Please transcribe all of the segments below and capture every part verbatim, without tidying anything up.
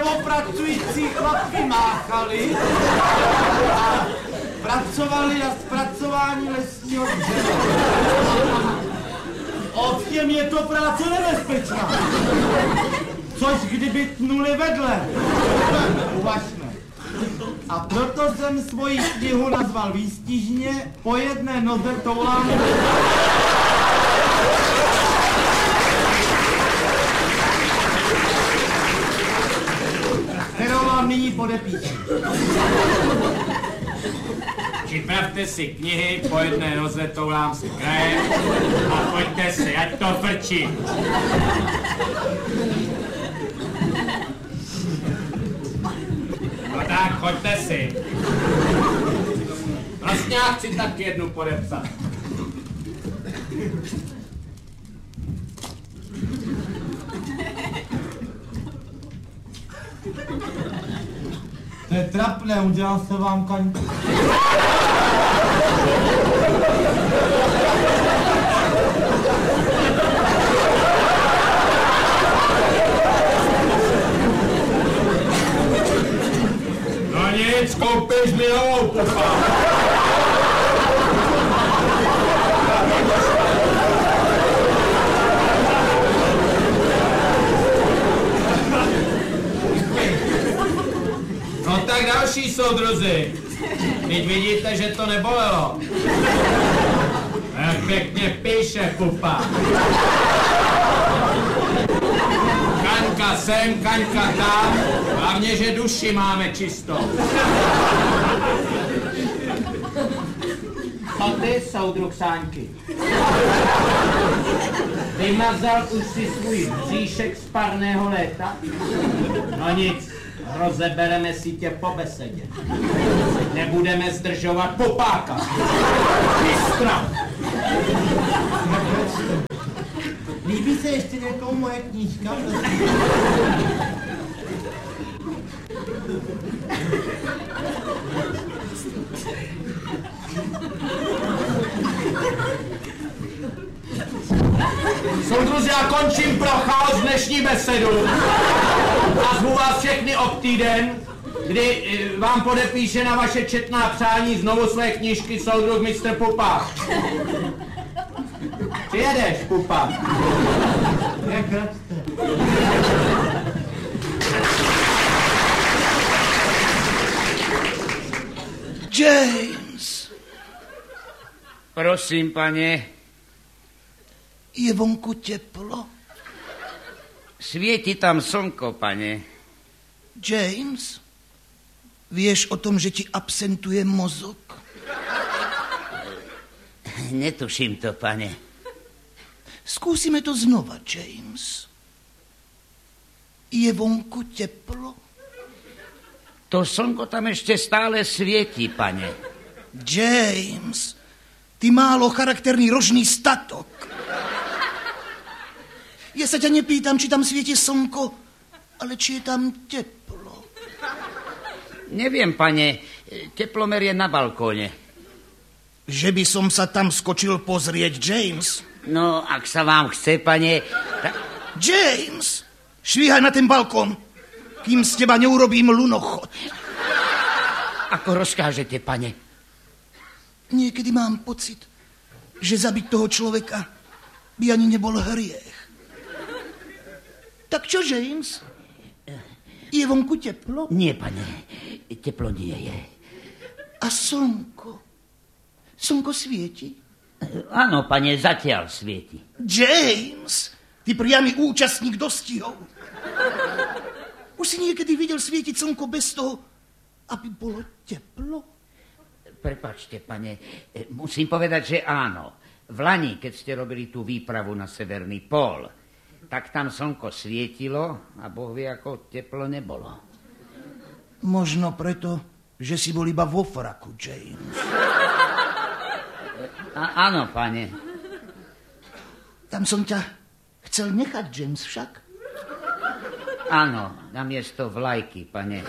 spolupracující chlapky máchali a pracovali na zpracování lesního dřeva. Ovšem je to práce nebezpečná. Což kdyby tnuli vedle. Uvažme. A proto jsem svoji knihu nazval výstižně Po jedné noze toulám. Kterou vám nyní podepíšu. Připravte si knihy, po jedné noze toulám si kraje a pojďte si, ať to frčí. No tak, choďte si. Vlastně já chci taky jednu podepsat. To je trapné, udělal se vám kaňku. No nic, koupíš mi novou, pupa. No tak další soudruzi. Teď vidíte, že to nebolelo. Jak pěkně píše, pupa. Kaňka sem, kaňka tam, hlavně, že duši máme čistou. Co ty, soudruh Sáňky? Vymazal už si svůj bříšek z parného léta? No nic, rozebereme si tě po besedě. Nebudeme zdržovat popáka. Mistra! Líbí se ještě někomu moje knížka? Soudruzi, já končím pro chaos dnešní besedu a zvu vás všechny ob týden, kdy vám podepíše na vaše četná přání znovu své knížky soudruh mistr Pupa. Přijedeš, Pupa? Jak račte. James! Prosím, pane. Je vonku teplo? Svieti tam slnko, pane. James, vieš o tom, že ti absentuje mozog? Netuším to, pane. Skúsime to znova, James. Je vonku teplo? To slnko tam ešte stále svieti, pane. James, ty málo charakterný rožný statok. Ja sa ťa nepýtam, či tam svieti slnko, ale či je tam teplo. Neviem, pane, teplomer je na balkóne. Že by som sa tam skočil pozrieť, James? No, ak sa vám chce, pane... Ta... James, švíhaj na ten balkón, kým z teba neurobím lunochod. Ako rozkážete, pane? Niekedy mám pocit, že zabiť toho človeka by ani nebol hriech. Tak čo, James? Je vonku teplo? Nie, pane, teplo nie je. A slnko? Slnko svieti? Áno, pane, zatiaľ svieti. James, ty priamy účastník dostihov. Už si niekedy videl svietiť slnko bez toho, aby bolo teplo? Prepačte, pane, musím povedať, že áno. V lani, keď ste robili tú výpravu na severný pól, tak tam slnko svietilo a Boh vie, ako teplo nebolo. Možno preto, že si bol iba vo fraku, James. A, áno, pane. Tam som ťa chcel nechať, James, však? Áno, namiesto vlajky, pane.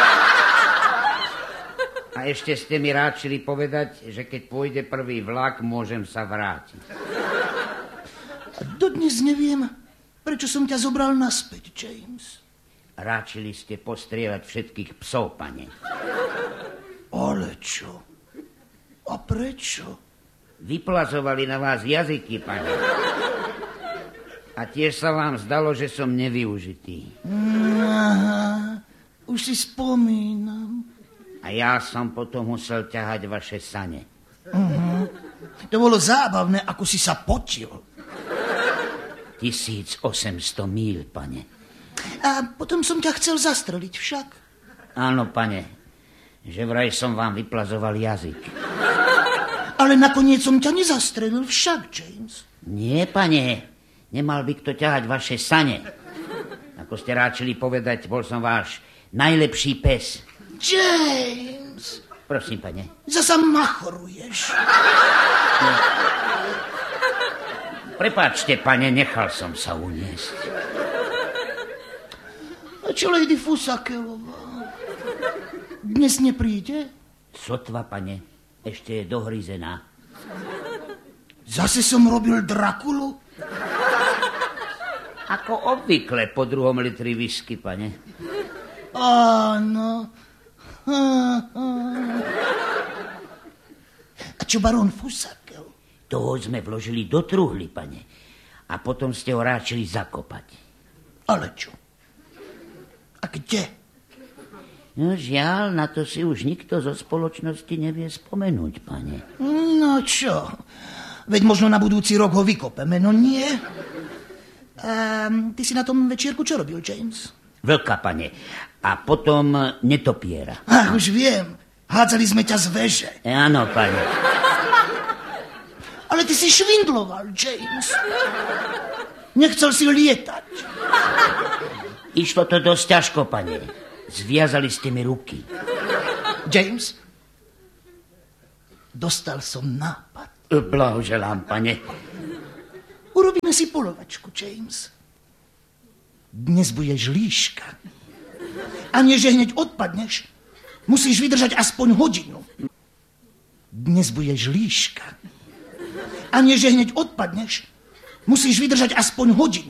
A ešte ste mi ráčili povedať, že keď pôjde prvý vlak, môžem sa vrátiť. A dodnes neviem, prečo som ťa zobral naspäť, James. Ráčili ste postrieľať všetkých psov, pane. Ale čo? A prečo? Vyplazovali na vás jazyky, pane. A tiež sa vám zdalo, že som nevyužitý. Aha, už si spomínam. A ja som potom musel ťahať vaše sane. Uh-huh. To bolo zábavné, ako si sa potil. tisíc osemsto míľ, pane. A potom som ťa chcel zastreliť však. Áno, pane, že vraj som vám vyplazoval jazyk. Ale nakoniec som ťa nezastrelil však, James. Nie, pane, nemal by kto ťahať vaše sane. Ako ste ráčili povedať, bol som váš najlepší pes. James! Prosím, pane. Zasa machoruješ. Prepáčte, pane, nechal som sa uniesť. A čo Lady Fusakelová? Dnes nepríde? Sotva, pane, ešte je dohryzená. Zase som robil Drakulu? Ako obvykle po druhom litri whisky, pane. Áno. A čo baron Fusakel? Toho sme vložili do truhly, pane. A potom ste ho ráčili zakopať. Ale čo? A kde? No žiaľ, na to si už nikto zo spoločnosti nevie spomenúť, pane. No čo? Veď možno na budúci rok ho vykopeme, no nie? A ty si na tom večierku čo robil, James? Vlka, pane. A potom netopiera. Ach, už viem. Hádzali sme ťa z veže. E, áno, pane. Ale ty si švindloval, James. Nechcel si lietať. Išlo to dosť ťažko, pane. Zviazali ste mi ruky. James, dostal som nápad. Blahoželám, pane. Urobíme si polovačku, James. Dnes budeš líška. A nie, že hneď odpadneš, musíš vydržať aspoň hodinu. Dnes budeš líška. A nie, že hneď odpadneš, musíš vydržať aspoň hodinu.